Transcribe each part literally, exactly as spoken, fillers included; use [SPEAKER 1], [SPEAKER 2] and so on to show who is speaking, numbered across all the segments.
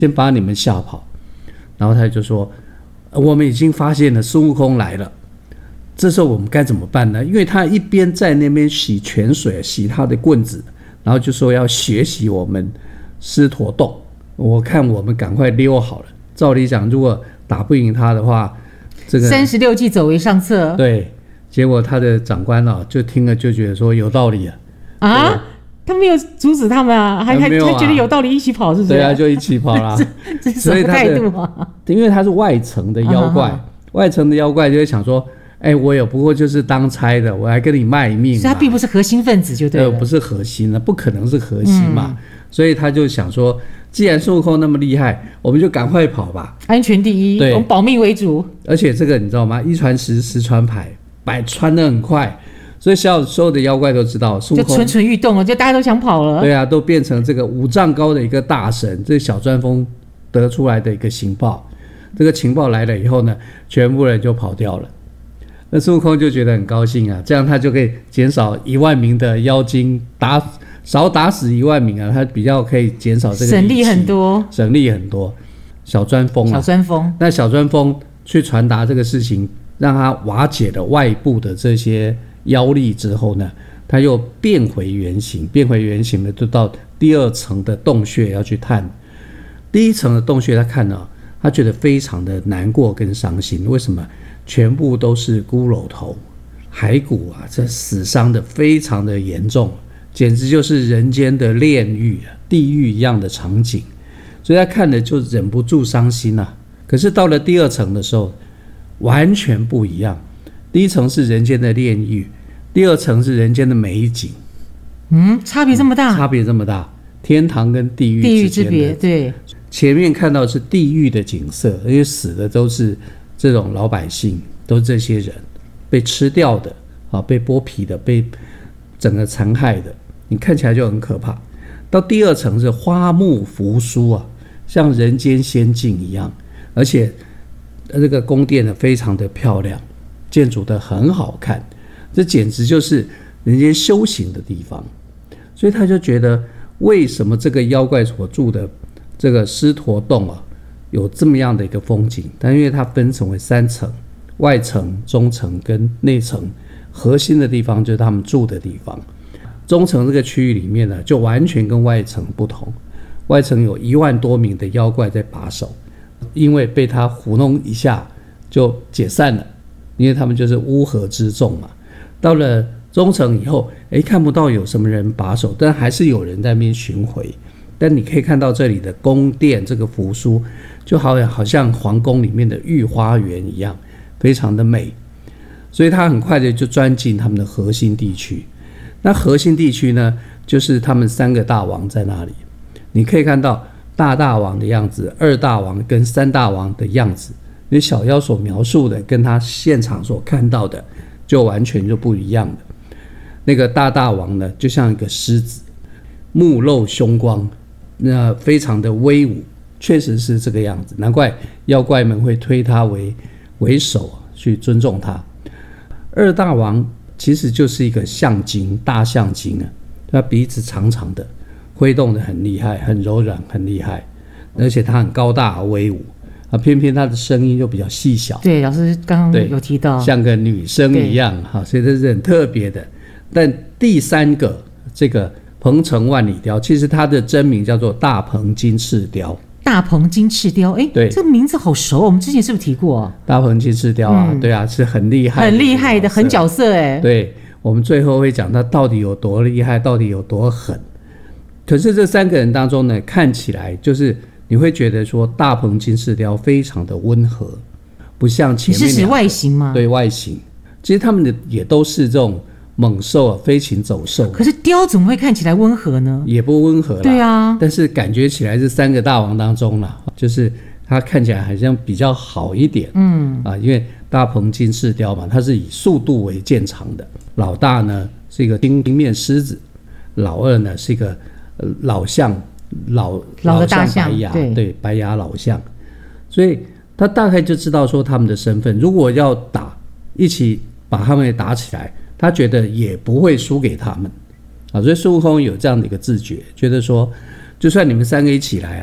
[SPEAKER 1] 先把你们吓跑。然后他就说，我们已经发现了孙悟空来了，这时候我们该怎么办呢？因为他一边在那边洗泉水，洗他的棍子，然后就说要学习我们狮驼洞，我看我们赶快溜好了。照理讲，如果打不赢他的话，这个
[SPEAKER 2] 三十六计走为上策。
[SPEAKER 1] 对，结果他的长官啊，就听了就觉得说有道理啊。
[SPEAKER 2] 啊，他没有阻止他们啊，还、呃、还还觉得有道理，一起跑是不是？
[SPEAKER 1] 对啊，就一起跑啦。
[SPEAKER 2] 这, 这是什么态度啊？
[SPEAKER 1] 因为他是外层的妖怪，啊、哈哈外层的妖怪就会想说，哎，我有不过就是当差的，我还跟你卖命、啊。
[SPEAKER 2] 所以他并不是核心分子，就对了。
[SPEAKER 1] 呃，不是核心了，不可能是核心嘛。嗯、所以他就想说，既然孙悟空那么厉害，我们就赶快跑吧，
[SPEAKER 2] 安全第一，我们保命为主。
[SPEAKER 1] 而且这个你知道吗？一传十，十传百，百传得很快。所以所有的妖怪都知道，孙悟空
[SPEAKER 2] 就蠢蠢欲动了，就大家都想跑了。
[SPEAKER 1] 对啊，都变成这个五丈高的一个大神，这小钻风得出来的一个情报。这个情报来了以后呢，全部人就跑掉了。那孙悟空就觉得很高兴啊，这样他就可以减少一万名的妖精，打少打死一万名啊，他比较可以减少这个
[SPEAKER 2] 省力很多，
[SPEAKER 1] 省力很多。小钻风啊，
[SPEAKER 2] 小钻风，
[SPEAKER 1] 那小钻风去传达这个事情，让他瓦解了外部的这些妖力之后呢，他又变回原形，变回原形呢，就到第二层的洞穴要去探。第一层的洞穴他看了，他觉得非常的难过跟伤心。为什么？全部都是骷髅头、骸骨啊，这死伤的非常的严重，简直就是人间的炼狱、地狱一样的场景。所以他看了就忍不住伤心啊。可是到了第二层的时候，完全不一样。第一层是人间的炼狱，第二层是人间的美景。
[SPEAKER 2] 嗯，差别这么大？
[SPEAKER 1] 嗯、差别这么大，天堂跟地狱之间的
[SPEAKER 2] 地狱之别。对，
[SPEAKER 1] 前面看到是地狱的景色，因为死的都是这种老百姓，都是这些人被吃掉的啊，被剥皮的，被整个残害的，你看起来就很可怕。到第二层是花木扶疏啊，像人间仙境一样，而且这个宫殿呢非常的漂亮，建筑的很好看，这简直就是人间修行的地方。所以他就觉得，为什么这个妖怪所住的这个狮驼洞啊，有这么样的一个风景？但因为它分成为三层，外层、中层跟内层，核心的地方就是他们住的地方。中层这个区域里面呢，就完全跟外层不同。外层有一万多名的妖怪在把守，因为被他糊弄一下就解散了，因为他们就是乌合之众嘛。到了中层以后，诶，看不到有什么人把守，但还是有人在那边巡回。但你可以看到这里的宫殿这个扶疏，就好像好像皇宫里面的御花园一样，非常的美。所以他很快的就钻进他们的核心地区。那核心地区呢，就是他们三个大王在那里。你可以看到大大王的样子，二大王跟三大王的样子，因为小妖所描述的跟他现场所看到的就完全就不一样的。那个大大王呢，就像一个狮子，目露凶光，那非常的威武，确实是这个样子，难怪妖怪们会推他为为首，去尊重他。二大王其实就是一个象精，大象精啊，他鼻子长长的，挥动的很厉害，很柔软，很厉害，而且他很高大威武啊，偏偏他的声音就比较细小。
[SPEAKER 2] 对，老师刚刚有提到，
[SPEAKER 1] 像个女生一样哈，所以这是很特别的。但第三个这个鹏程万里雕，其实它的真名叫做大鹏金翅雕。
[SPEAKER 2] 大鹏金翅雕，哎，对，这个名字好熟，我们之前是不是提过、啊？大
[SPEAKER 1] 鹏金翅雕啊、嗯，对啊，是很厉害，
[SPEAKER 2] 很厉害的，很角色哎。
[SPEAKER 1] 对，我们最后会讲他到底有多厉害，到底有多狠。可是这三个人当中呢，看起来就是你会觉得说，大鹏金翅雕非常的温和，不像前面。你是指
[SPEAKER 2] 外形吗？
[SPEAKER 1] 对，外形。其实他们的也都是这种猛兽啊，飞禽走兽。
[SPEAKER 2] 可是雕怎么会看起来温和呢？
[SPEAKER 1] 也不温和啦。
[SPEAKER 2] 对啊，
[SPEAKER 1] 但是感觉起来是三个大王当中啦，就是它看起来好像比较好一点。嗯啊，因为大鹏金翅雕嘛，它是以速度为见长的。老大呢是一个金面狮子，老二呢是一个、呃、老象，老
[SPEAKER 2] 老的大象，
[SPEAKER 1] 白牙，
[SPEAKER 2] 对
[SPEAKER 1] 对，白牙老象。所以他大概就知道说他们的身份，如果要打，一起把他们打起来。他觉得也不会输给他们，啊，所以孙悟空有这样的一个自觉，觉得说，就算你们三个一起来啊，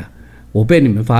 [SPEAKER 1] 我被你们发